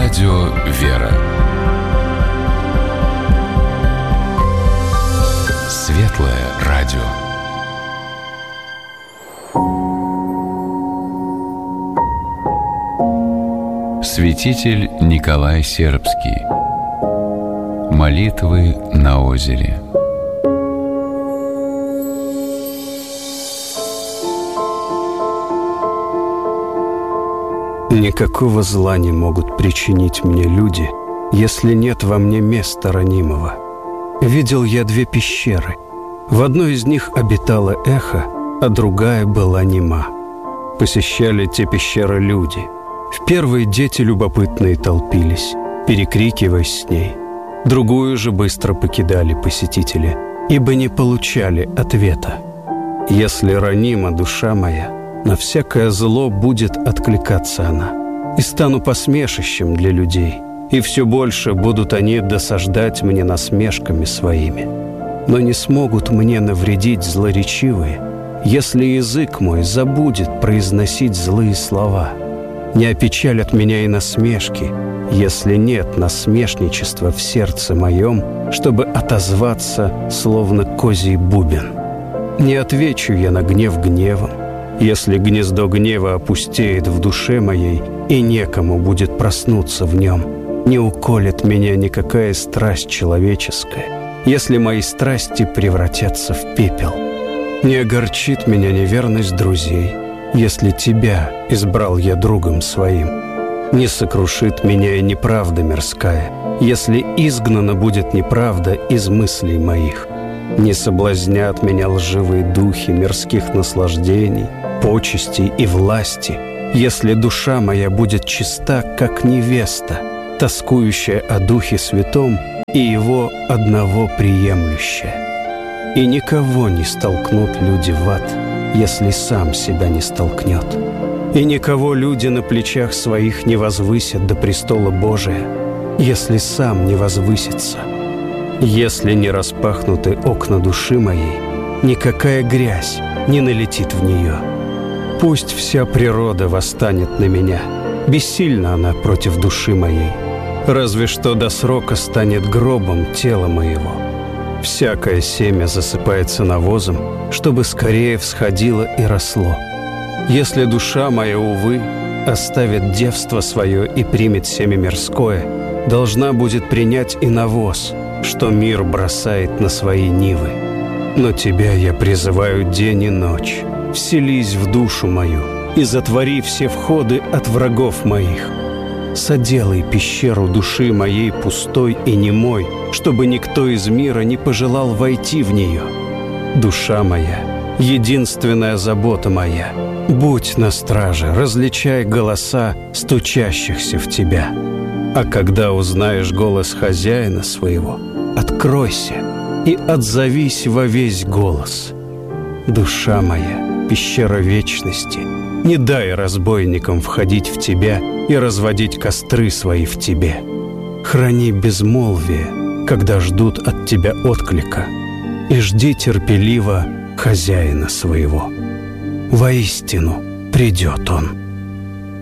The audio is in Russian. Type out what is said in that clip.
Радио «Вера». Светлое радио. Святитель Николай Сербский. Молитвы на озере. Никакого зла не могут причинить мне люди, если нет во мне места ранимого. Видел я 2 пещеры. В одной из них обитало эхо, а другая была нема. Посещали те пещеры люди. В первой дети любопытные толпились, перекрикиваясь с ней. Другую же быстро покидали посетители, ибо не получали ответа. Если ранима душа моя, на всякое зло будет откликаться она, и стану посмешищем для людей, и все больше будут они досаждать мне насмешками своими. Но не смогут мне навредить злоречивые, если язык мой забудет произносить злые слова. Не опечалят меня и насмешки, если нет насмешничества в сердце моем, чтобы отозваться, словно козий бубен. Не отвечу я на гнев гневом, если гнездо гнева опустеет в душе моей, и некому будет проснуться в нем. Не уколет меня никакая страсть человеческая, если мои страсти превратятся в пепел. Не огорчит меня неверность друзей, если тебя избрал я другом своим. Не сокрушит меня и неправда мирская, если изгнана будет неправда из мыслей моих. Не соблазнят меня лживые духи мирских наслаждений, почестей и власти, если душа моя будет чиста, как невеста, тоскующая о Духе Святом и Его одного приемлющая. И никого не столкнут люди в ад, если сам себя не столкнет. И никого люди на плечах своих не возвысят до престола Божия, если сам не возвысится. Если не распахнуты окна души моей, никакая грязь не налетит в нее. Пусть вся природа восстанет на меня, бессильна она против души моей. Разве что до срока станет гробом тело моего. Всякое семя засыпается навозом, чтобы скорее всходило и росло. Если душа моя, увы, оставит девство свое и примет семя мирское, должна будет принять и навоз, что мир бросает на свои нивы. Но тебя я призываю день и ночь. Вселись в душу мою и затвори все входы от врагов моих. Соделай пещеру души моей пустой и немой, чтобы никто из мира не пожелал войти в нее. Душа моя, единственная забота моя, будь на страже, различай голоса стучащихся в тебя. А когда узнаешь голос хозяина своего, откройся и отзовись во весь голос. Душа моя, пещера вечности, не дай разбойникам входить в тебя и разводить костры свои в тебе. Храни безмолвие, когда ждут от тебя отклика, и жди терпеливо хозяина своего. Воистину придет он.